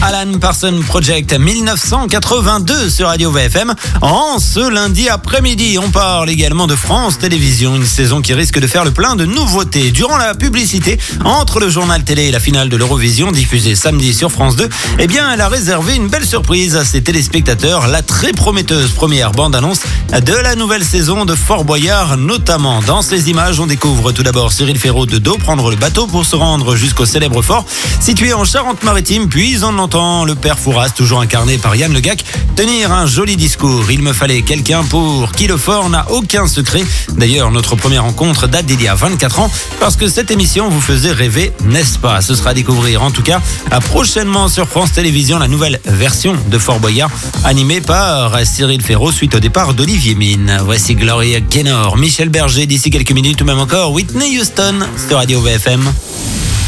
Alan Parsons Project 1982 sur Radio VFM. En ce lundi après-midi, on parle également de France Télévisions, une saison qui risque de faire le plein de nouveautés. Durant la publicité, entre le journal télé et la finale de l'Eurovision, diffusée samedi sur France 2, eh bien, elle a réservé une belle surprise à ses téléspectateurs, la très prometteuse première bande-annonce de la nouvelle saison de Fort Boyard, notamment. Dans ces images, on découvre tout d'abord Cyril Ferraud de dos prendre le bateau pour se rendre jusqu'au célèbre fort situé en Charente-Maritime, puis on entend le père Fouras, toujours incarné par Yann Le Gac, tenir un joli discours. Il me fallait quelqu'un pour qui le fort n'a aucun secret. D'ailleurs, notre première rencontre date d'il y a 24 ans, parce que cette émission vous faisait rêver, n'est-ce pas? Ce sera à découvrir en tout cas prochainement sur France Télévisions, la nouvelle version de Fort Boyard, animée par Cyril Ferraud suite au départ d'Olivier Mine. Voici Gloria Gaynor, Michel Berger d'ici quelques minutes, ou même encore Whitney Houston sur Radio VFM.